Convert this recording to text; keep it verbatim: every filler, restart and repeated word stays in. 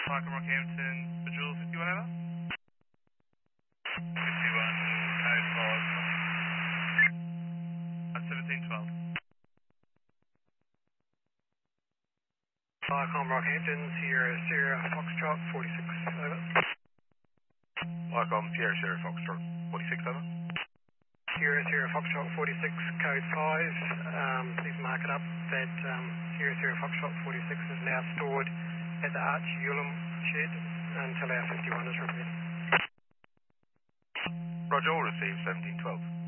Michael Rockhampton, Bajul fifty-one over. fifty-one, code five. Uh, seventeen twelve. Michael Rockhampton, Sierra Sierra Foxtrot forty-six over. Michael Sierra Sierra Foxtrot forty-six over. Sierra Sierra Foxtrot forty-six, code five. Um, please mark it up that um, Sierra Sierra Foxtrot forty-six is now stored at the Arch Ulam shed until our fifty-one is repaired. Roger, all received seventeen twelve.